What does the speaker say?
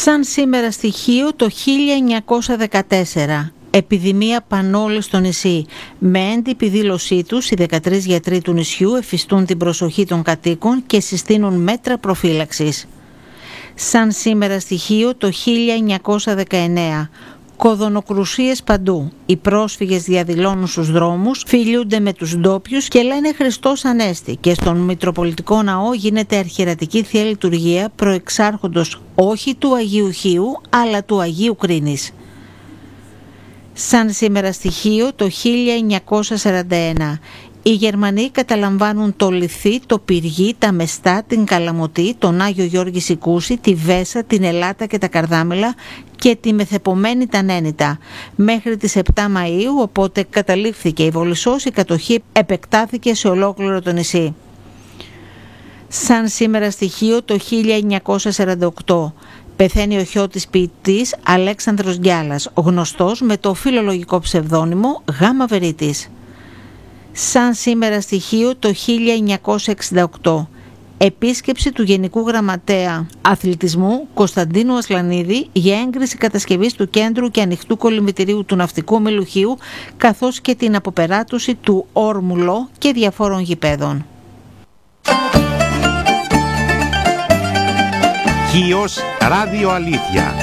Σαν σήμερα στοιχείο το 1914, επιδημία πανόλη στο νησί. Με έντυπη δήλωσή τους, οι 13 γιατροί του νησιού εφιστούν την προσοχή των κατοίκων και συστήνουν μέτρα προφύλαξης. Σαν σήμερα στοιχείο το 1919, κοδωνοκρουσίες παντού. Οι πρόσφυγες διαδηλώνουν στους δρόμους, φιλιούνται με τους ντόπιους και λένε Χριστός Ανέστη, και στον Μητροπολιτικό Ναό γίνεται αρχιερατική Θεία Λειτουργία προεξάρχοντος όχι του Αγίου Χίου αλλά του Αγίου Κρίνης. Σαν σήμερα στοιχείο το 1941, οι Γερμανοί καταλαμβάνουν το Λιθί, το Πυργί, τα Μεστά, την Καλαμωτή, τον Άγιο Γιώργη Σικούση, τη Βέσα, την Ελάτα και τα Καρδάμελα και τη μεθεπομένη Τανένητα. Μέχρι τις 7 Μαΐου, οπότε καταλήφθηκε η Βολισσός, η κατοχή επεκτάθηκε σε ολόκληρο το νησί. Σαν σήμερα στοιχείο το 1948, πεθαίνει ο χιώτης ποιητής Αλέξανδρος Γκιάλας, γνωστός με το φιλολογικό ψευδόνυμο Γάμα Βερίτης. Σαν σήμερα στοιχείο το 1968, επίσκεψη του Γενικού Γραμματέα Αθλητισμού Κωνσταντίνου Ασλανίδη για έγκριση κατασκευής του κέντρου και ανοιχτού κολυμβητηρίου του Ναυτικού Ομιλουχίου, καθώς και την αποπεράτωση του Όρμουλο και διαφόρων γηπέδων. Χίος Ράδιο Αλήθεια.